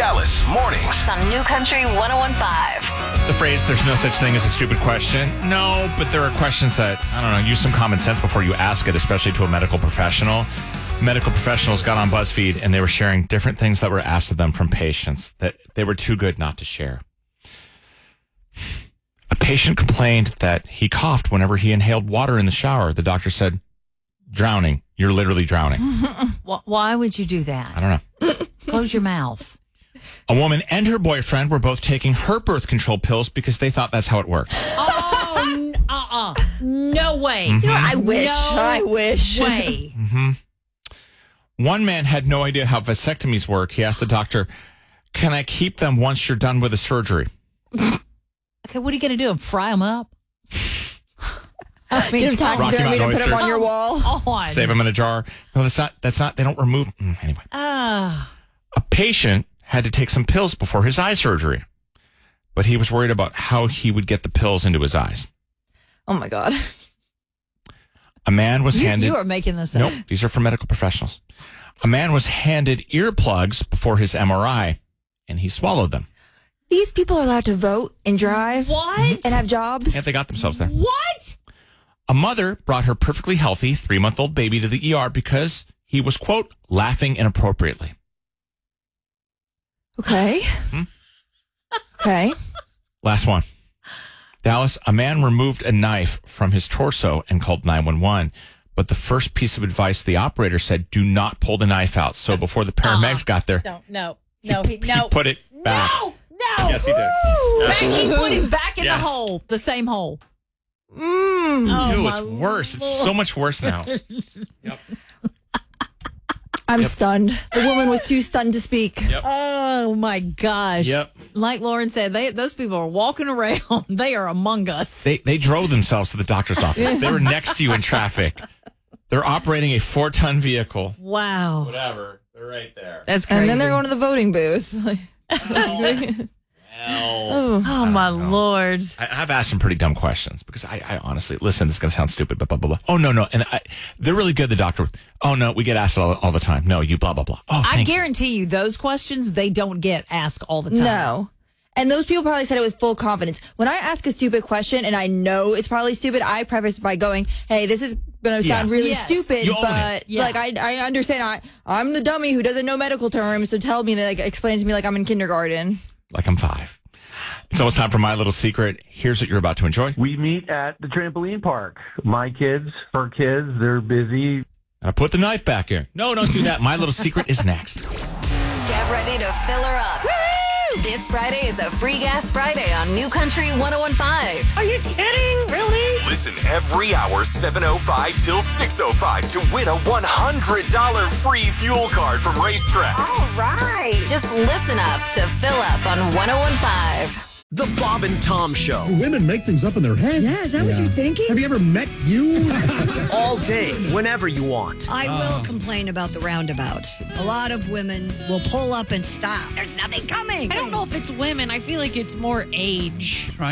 Dallas Mornings. On New Country 101.5. The phrase, there's no such thing as a stupid question. No, but there are questions that, I don't know, use some common sense before you ask it, especially to a medical professional. Medical professionals got on BuzzFeed and they were sharing different things that were asked of them from patients that they were too good not to share. A patient complained that he coughed whenever he inhaled water in the shower. The doctor said, drowning. You're literally drowning. Why would you do that? I don't know. Close your mouth. A woman and her boyfriend were both taking her birth control pills because they thought that's how it worked. Oh, no way. Mm-hmm. You know, I wish. Way. One man had no idea how vasectomies work. He asked the doctor, can I keep them once you're done with the surgery? Okay, what are you going to do? Fry them up? I mean, Give taxidermy to put them on your wall. Save them in a jar. No, that's not, they don't remove. Anyway. A patient had to take some pills before his eye surgery, but he was worried about how he would get the pills into his eyes. Oh, my God. A man was handed... You are making this up. Nope, these are from medical professionals. A man was handed earplugs before his MRI, and he swallowed them. These people are allowed to vote and drive. What? And have jobs. Yeah, they got themselves there. What? A mother brought her perfectly healthy 3-month-old baby to the ER because he was, quote, laughing inappropriately. Okay. Okay. Last one. Dallas, a man removed a knife from his torso and called 911. But the first piece of advice the operator said, do not pull the knife out. So before the paramedics got there, he put it back. No. Yes, he did. Yes. He put him back in the hole, the same hole. Ew, it's worse. It's so much worse now. Yep. I'm stunned. The woman was too stunned to speak. Yep. Oh, my gosh. Yep. Like Lauren said, those people are walking around. They are among us. They drove themselves to the doctor's office. They were next to you in traffic. They're operating a 4-ton vehicle. Wow. Whatever. They're right there. That's crazy. And then they're going to the voting booth. Oh, my Lord. I've asked some pretty dumb questions because I honestly, listen, this is going to sound stupid, but blah, blah, blah. Oh, no. And they're really good, the doctor. Oh, no, we get asked all the time. No, you blah, blah, blah. Oh, I guarantee you those questions, they don't get asked all the time. No. And those people probably said it with full confidence. When I ask a stupid question and I know it's probably stupid, I preface by going, hey, this is going to sound really stupid, You own but it. like I understand. I'm the dummy who doesn't know medical terms, so tell me, like, explain to me like I'm in kindergarten. Like I'm 5. It's almost time for my little secret. Here's what you're about to enjoy. We meet at the trampoline park. My kids, her kids, they're busy. I put the knife back in. No, don't do that. My little secret is next. Get ready to fill her up. This Friday is a Free Gas Friday on New Country 101.5. Are you kidding? Really? Listen every hour 7:05 till 6:05 to win a $100 free fuel card from Racetrack. All right. Just listen up to fill up on 101.5. The Bob and Tom Show. Women make things up in their head. Yeah, is that what you're thinking? Have you ever met you? All day, whenever you want. I will complain about the roundabouts. A lot of women will pull up and stop. There's nothing coming. I don't know if it's women. I feel like it's more age.